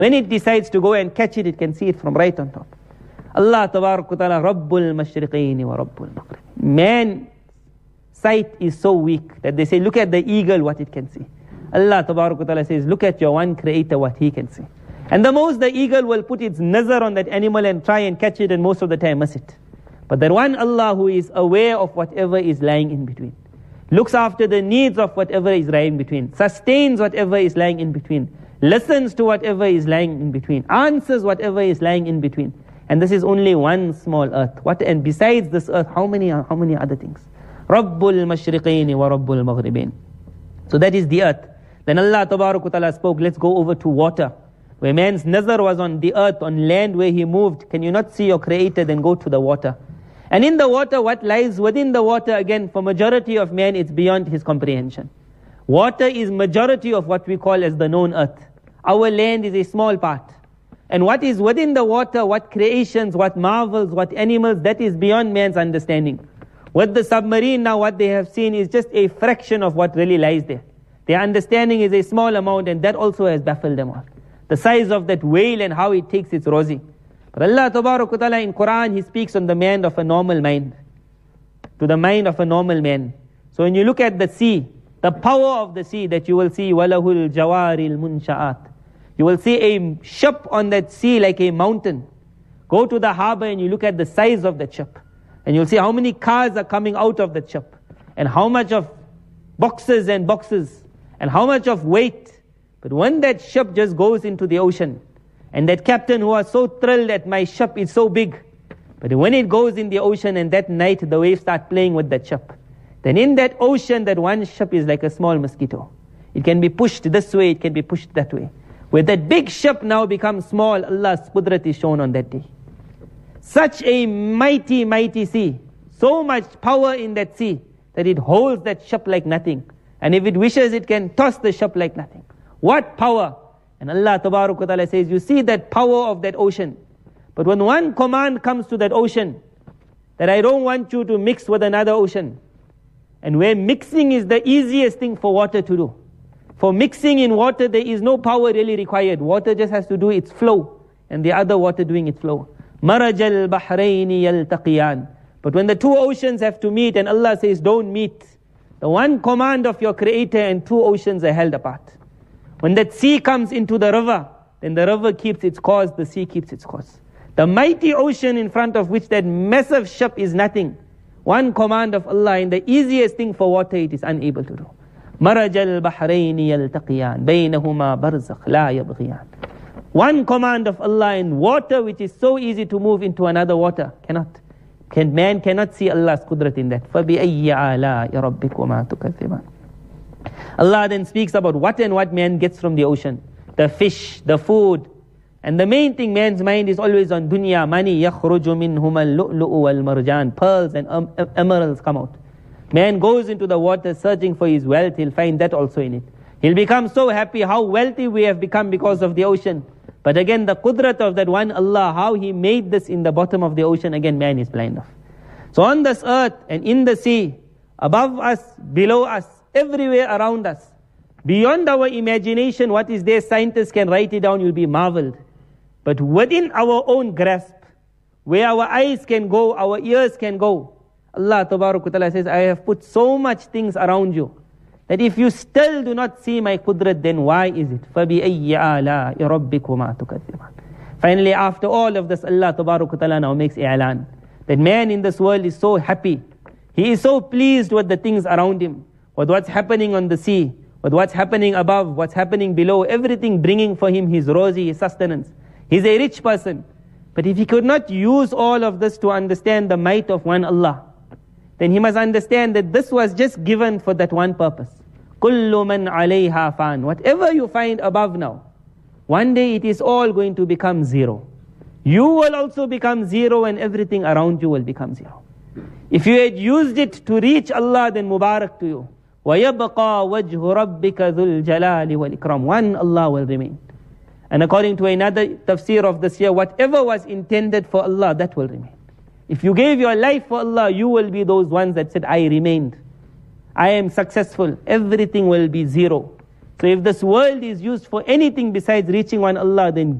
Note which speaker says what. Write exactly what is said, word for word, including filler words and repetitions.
Speaker 1: When it decides to go and catch it, it can see it from right on top. Allah Tabarak wa Ta'ala, Rabbul Mashriqaini wa Rabbul Maghrib. Man sight is so weak that they say, look at the eagle, what it can see. Allah Tabarak wa Ta'ala says, look at your one creator, what he can see. And the most the eagle will put its nazar on that animal and try and catch it, and most of the time miss it. But that one Allah who is aware of whatever is lying in between, looks after the needs of whatever is lying in between, sustains whatever is lying in between, listens to whatever is lying in between, answers whatever is lying in between. And this is only one small earth. What, and besides this earth, how many how many other things? Rabbul Mashriqaini wa Rabbul Maghribain. So that is the earth. Then Allah Tabarak wa Ta'ala spoke, let's go over to water. Where man's nazar was on the earth, on land where he moved. Can you not see your creator? Then go to the water. And in the water, what lies within the water, again, for majority of man, it's beyond his comprehension. Water is majority of what we call as the known earth. Our land is a small part. And what is within the water, what creations, what marvels, what animals, that is beyond man's understanding. With the submarine now, what they have seen is just a fraction of what really lies there. Their understanding is a small amount, and that also has baffled them all. The size of that whale and how it takes its rosy. But Allah Tabarak wa Ta'ala in Quran, He speaks on the mind of a normal mind. To the mind of a normal man. So when you look at the sea, the power of the sea, that you will see, وَلَهُ الْجَوَارِ الْمُنْشَآتِ. You will see a ship on that sea like a mountain. Go to the harbor and you look at the size of that ship. And you'll see how many cars are coming out of that ship. And how much of boxes and boxes. And how much of weight. But when that ship just goes into the ocean, and that captain who was so thrilled that my ship is so big, but when it goes in the ocean and that night the waves start playing with that ship, then in that ocean that one ship is like a small mosquito. It can be pushed this way, it can be pushed that way. Where that big ship now becomes small, Allah's qudrat is shown on that day. Such a mighty, mighty sea. So much power in that sea that it holds that ship like nothing. And if it wishes, it can toss the ship like nothing. What power! And Allah Tabarak wa Ta'ala says, you see that power of that ocean. But when one command comes to that ocean, that I don't want you to mix with another ocean. And where mixing is the easiest thing for water to do. For mixing in water, there is no power really required. Water just has to do its flow. And the other water doing its flow. مَرَجَ الْبَحْرَيْنِ يَلْتَقِيَانِ. But when the two oceans have to meet and Allah says, don't meet. The one command of your creator and two oceans are held apart. When that sea comes into the river, then the river keeps its course, the sea keeps its course. The mighty ocean in front of which that massive ship is nothing. One command of Allah, and the easiest thing for water, it is unable to do. مَرَجَ الْبَحْرَيْنِ يَلْتَقِيَانِ بَيْنَهُمَا بَرْزَخْ لَا يَبْغِيَانِ. One command of Allah in water, which is so easy to move into another water, cannot. Can, man cannot see Allah's qudrat in that. فَبِأَيِّ آلَاءِ رَبِّكُمَا تُكَذِّبَانِ. Allah then speaks about what and what man gets from the ocean. The fish, the food. And the main thing, man's mind is always on dunya, money. يَخْرُجُ مِنْهُمَا اللُّؤْلُؤُ وَالْمَرْجَانِ. Pearls and um, emeralds come out. Man goes into the water searching for his wealth, he'll find that also in it. He'll become so happy how wealthy we have become because of the ocean. But again, the qudrat of that one Allah, how He made this in the bottom of the ocean, again man is blind of. So on this earth and in the sea, above us, below us, everywhere around us, beyond our imagination, what is there, scientists can write it down, you'll be marveled. But within our own grasp, where our eyes can go, our ears can go, Allah Tabarak wa Ta'ala says, I have put so much things around you, that if you still do not see my qudrat, then why is it? فَبِأَيِّ آلَاءِ رَبِّكُمَا تُكَذِّبَانِ. Finally, after all of this, Allah Tabarak wa Ta'ala now makes i'lan, that man in this world is so happy. He is so pleased with the things around him, with what's happening on the sea, with what's happening above, what's happening below, everything bringing for him his rosy, his sustenance. He's a rich person. But if he could not use all of this to understand the might of one Allah, then he must understand that this was just given for that one purpose. كُلُّ مَنْ عَلَيْهَا فَانٍ. Whatever you find above now, one day it is all going to become zero. You will also become zero, and everything around you will become zero. If you had used it to reach Allah, then Mubarak to you. وَيَبْقَى وَجْهُ رَبِّكَ ذُو الْجَلَالِ وَالْإِكْرَامِ. One Allah will remain. And according to another tafsir of this year, whatever was intended for Allah, that will remain. If you gave your life for Allah, you will be those ones that said, I remained. I am successful. Everything will be zero. So if this world is used for anything besides reaching one Allah, then